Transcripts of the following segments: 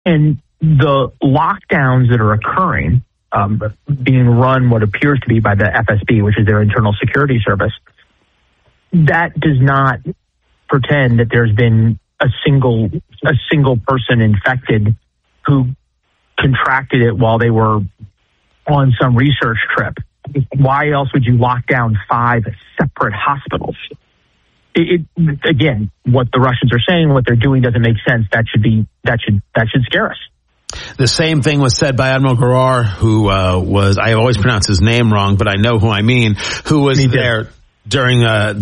And the lockdowns that are occurring, being run what appears to be by the FSB, which is their internal security service, that does not pretend that there's been a single person infected who contracted it while they were on some research trip. Why else would you lock down 5 separate hospitals? Again, what the Russians are saying, what they're doing doesn't make sense. That should scare us. The same thing was said by Admiral Giroir, who was, I always pronounce his name wrong, but I know who I mean, who was there during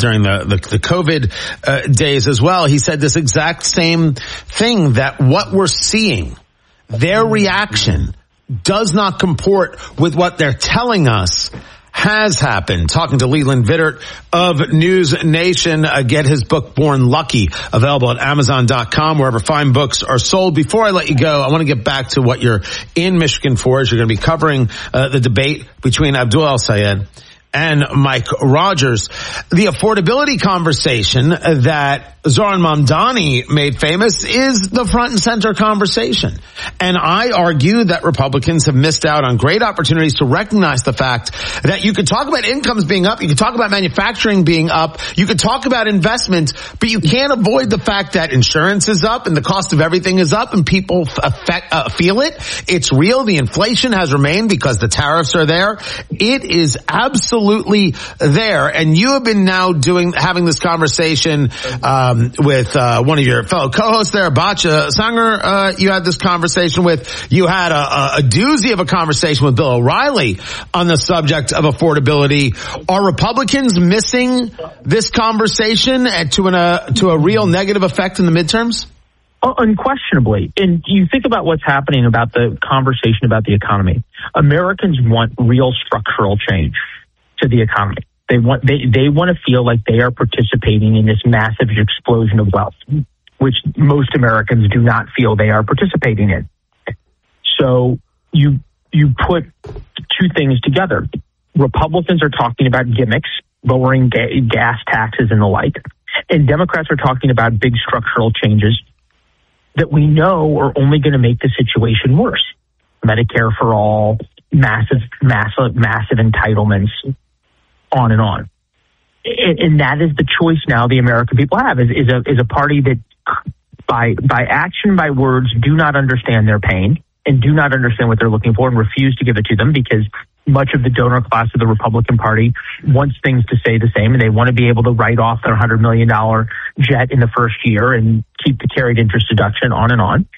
the COVID days as well. He said this exact same thing, that what we're seeing, their reaction does not comport with what they're telling us has happened. Talking to Leland Vittert of News Nation. Get his book, Born Lucky, available at Amazon.com, wherever fine books are sold. Before I let you go, I want to get back to what you're in Michigan for, as you're going to be covering the debate between Abdul El-Sayed and Mike Rogers. The affordability conversation that Zohran Mamdani made famous is the front and center conversation. And I argue that Republicans have missed out on great opportunities to recognize the fact that you could talk about incomes being up, you could talk about manufacturing being up, you could talk about investment, but you can't avoid the fact that insurance is up and the cost of everything is up and people feel it. It's real. The inflation has remained because the tariffs are there. It is absolutely there. And you have been now having this conversation with one of your fellow co-hosts there, Batya Sanger. You had this conversation with. You had a doozy of a conversation with Bill O'Reilly on the subject of affordability. Are Republicans missing this conversation to a real negative effect in the midterms? Unquestionably. And you think about what's happening about the conversation about the economy. Americans want real structural change to the economy. They want to feel like they are participating in this massive explosion of wealth, which most Americans do not feel they are participating in. So you put two things together. Republicans are talking about gimmicks, lowering gas taxes and the like, and Democrats are talking about big structural changes that we know are only going to make the situation worse. Medicare for all, massive entitlements, on and on. And that is the choice now the American people have, is a party that by action, by words, do not understand their pain and do not understand what they're looking for and refuse to give it to them, because much of the donor class of the Republican Party wants things to stay the same, and they want to be able to write off their $100 million jet in the first year and keep the carried interest deduction, on and on.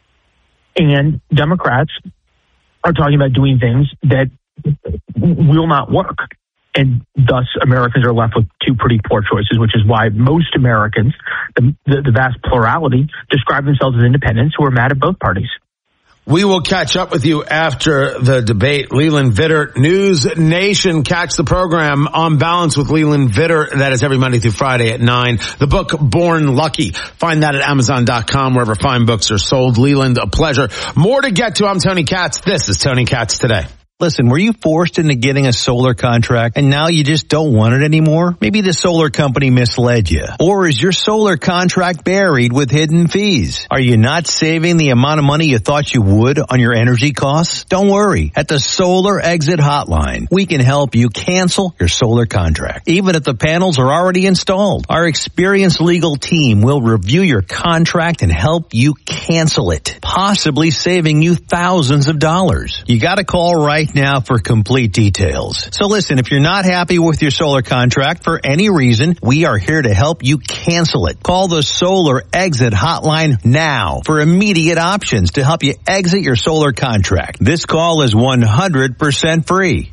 And Democrats are talking about doing things that will not work. And thus, Americans are left with two pretty poor choices, which is why most Americans, the vast plurality, describe themselves as independents who are mad at both parties. We will catch up with you after the debate. Leland Vittert, News Nation. Catch the program On Balance with Leland Vittert. That is every Monday through Friday at 9. The book, Born Lucky. Find that at Amazon.com, wherever fine books are sold. Leland, a pleasure. More to get to. I'm Tony Katz. This is Tony Katz Today. Listen, were you forced into getting a solar contract and now you just don't want it anymore? Maybe the solar company misled you. Or is your solar contract buried with hidden fees? Are you not saving the amount of money you thought you would on your energy costs? Don't worry. At the Solar Exit Hotline, we can help you cancel your solar contract, even if the panels are already installed. Our experienced legal team will review your contract and help you cancel it, possibly saving you thousands of dollars. You got to call right now for complete details. So listen, if you're not happy with your solar contract for any reason, we are here to help you cancel it. Call the Solar Exit Hotline now for immediate options to help you exit your solar contract. This call is 100% free.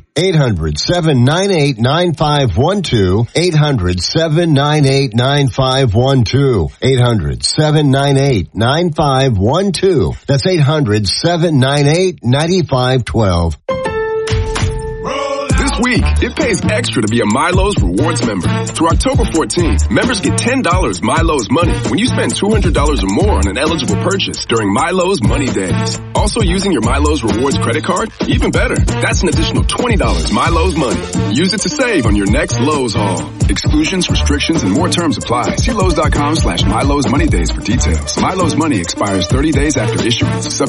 800-798-9512. 800-798-9512. 800-798-9512. That's 800-798-9512. This week, it pays extra to be a Milo's Rewards member. Through October 14th, members get $10 Milo's money when you spend $200 or more on an eligible purchase during Milo's Money Days. Also using your Milo's Rewards credit card? Even better. That's an additional $20 Milo's money. Use it to save on your next Lowe's haul. Exclusions, restrictions, and more terms apply. See Lowe's.com/MyLowe's Money Days for details. MyLowe's Money expires 30 days after issuance. Subject